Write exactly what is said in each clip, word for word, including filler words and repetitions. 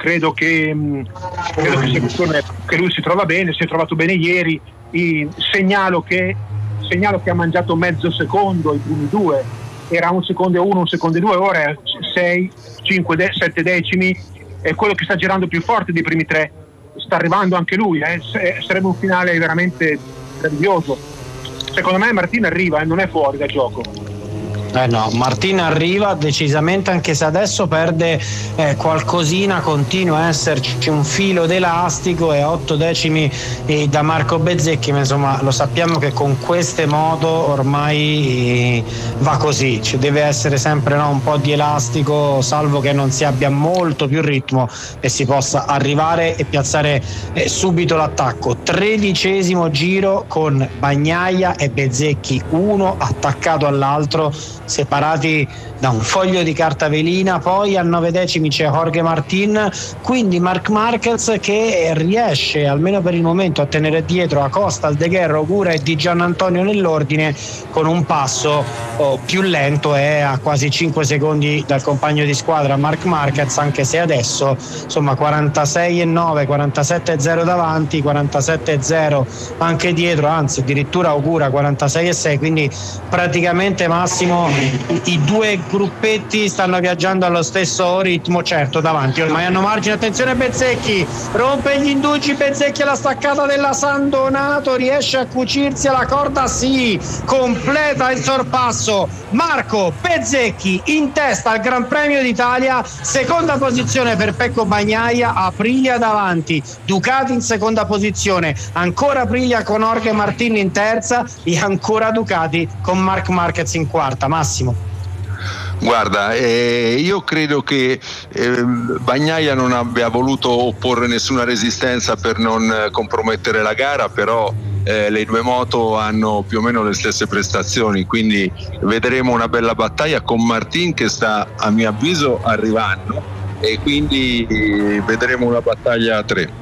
credo che, mh, credo che, sia, che lui si trova bene, si è trovato bene ieri. I, segnalo, che, segnalo che ha mangiato mezzo secondo i primi due, era un secondo e uno, un secondo e due, ora è sei, cinque, sette decimi, è quello che sta girando più forte dei primi tre, sta arrivando anche lui, eh. Sarebbe un finale veramente meraviglioso. Secondo me Martin arriva e eh, non è fuori da gioco. Eh no, Martin arriva decisamente, anche se adesso perde eh, qualcosina, continua a esserci un filo d'elastico e otto decimi eh, da Marco Bezzecchi, ma insomma lo sappiamo che con queste moto ormai eh, va così, ci deve essere sempre no, un po' di elastico, salvo che non si abbia molto più ritmo e si possa arrivare e piazzare eh, subito l'attacco. Tredicesimo giro con Bagnaia e Bezzecchi, uno attaccato all'altro, separati da un foglio di carta velina. Poi a nove decimi c'è Jorge Martin, quindi Marc Marquez che riesce almeno per il momento a tenere dietro Acosta, Aldeguerro, Ogura e Di Giannantonio nell'ordine, con un passo oh, più lento e a quasi cinque secondi dal compagno di squadra Marc Marquez, anche se adesso insomma quarantasei e nove, quarantasette e zero davanti, quarantasette e zero anche dietro, anzi addirittura Ogura quarantasei e sei, quindi praticamente Massimo I, i due gruppetti stanno viaggiando allo stesso ritmo, certo davanti ormai hanno margine. Attenzione Bezzecchi, rompe gli indugi Bezzecchi alla staccata della San Donato, riesce a cucirsi alla corda, sì, completa il sorpasso Marco Bezzecchi in testa al Gran Premio d'Italia, seconda posizione per Pecco Bagnaia, Aprilia davanti, Ducati in seconda posizione, ancora Aprilia con Jorge Martin in terza e ancora Ducati con Marc Marquez in quarta. Massimo. Guarda, eh, io credo che eh, Bagnaia non abbia voluto opporre nessuna resistenza per non eh, compromettere la gara, però eh, le due moto hanno più o meno le stesse prestazioni, quindi vedremo una bella battaglia con Martin che sta a mio avviso arrivando, e quindi eh, vedremo una battaglia a tre.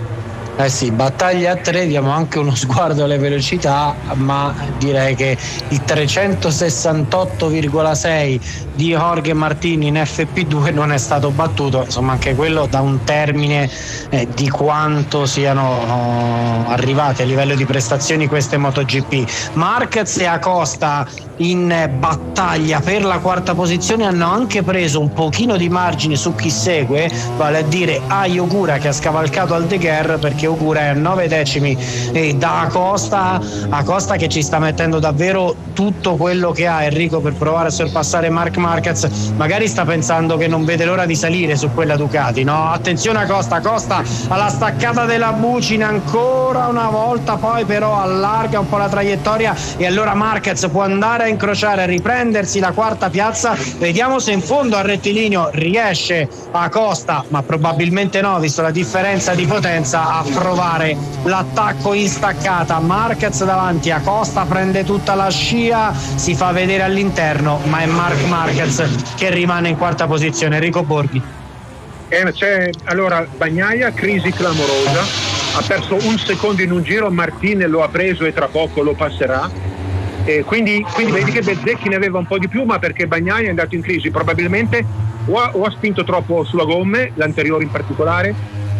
Eh sì, battaglia a tre, diamo anche uno sguardo alle velocità, ma direi che il trecentosessantotto virgola sei di Jorge Martin in F P due non è stato battuto, insomma anche quello da un termine eh, di quanto siano oh, arrivate a livello di prestazioni queste MotoGP. Marquez e Acosta in battaglia per la quarta posizione hanno anche preso un pochino di margine su chi segue, vale a dire Ai Ogura che ha scavalcato Aldeguer, perché Ogura è a nove decimi e da Acosta, Acosta che ci sta mettendo davvero tutto quello che ha Enrico per provare a sorpassare Marc Marquez, magari sta pensando che non vede l'ora di salire su quella Ducati, no? Attenzione Acosta, Acosta alla staccata della Bucina ancora una volta, poi però allarga un po' la traiettoria e allora Marquez può andare a incrociare, a riprendersi la quarta piazza. Vediamo se in fondo al rettilineo riesce Acosta, ma probabilmente no, visto la differenza di potenza, a provare l'attacco in staccata. Marquez davanti, Acosta prende tutta la scia, si fa vedere all'interno, ma è Marc Marquez che rimane in quarta posizione. Enrico Borghi. Eh, c'è allora Bagnaia, crisi clamorosa, ha perso un secondo in un giro, Martin lo ha preso e tra poco lo passerà. Eh, quindi, quindi vedi che Bezzecchi ne aveva un po' di più, ma perché Bagnaia è andato in crisi, probabilmente o ha, o ha spinto troppo sulla gomme, l'anteriore in particolare,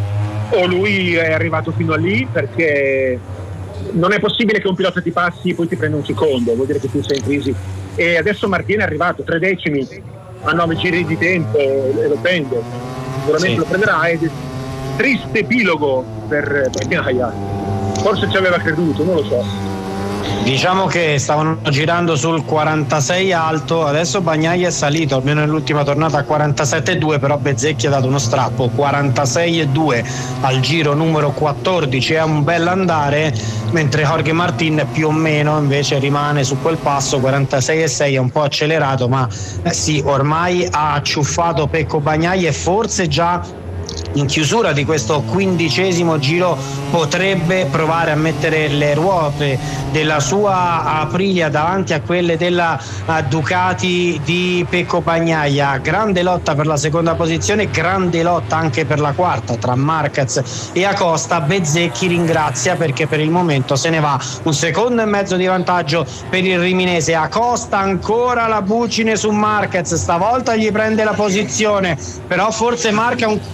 o lui è arrivato fino a lì, perché non è possibile che un pilota ti passi e poi ti prenda un secondo, vuol dire che tu sei in crisi. E adesso Martin è arrivato tre decimi a nove giri di tempo e lo prende, sicuramente sì. Lo prenderà, è triste epilogo per Bagnaia, forse ci aveva creduto, non lo so. Diciamo che stavano girando sul quarantasei alto, adesso Bagnaia è salito almeno nell'ultima tornata a quarantasette e due, però Bezzecchi ha dato uno strappo, quarantasei e due al giro numero quattordici, è un bel andare, mentre Jorge Martin più o meno invece rimane su quel passo, quarantasei e sei, è un po' accelerato, ma eh sì, ormai ha acciuffato Pecco Bagnaia e forse già in chiusura di questo quindicesimo giro potrebbe provare a mettere le ruote della sua Aprilia davanti a quelle della Ducati di Pecco Bagnaia. Grande lotta per la seconda posizione, grande lotta anche per la quarta tra Marquez e Acosta. Bezzecchi ringrazia perché per il momento se ne va, un secondo e mezzo di vantaggio per il riminese. Acosta ancora la bucine su Marquez, stavolta gli prende la posizione, però forse marca un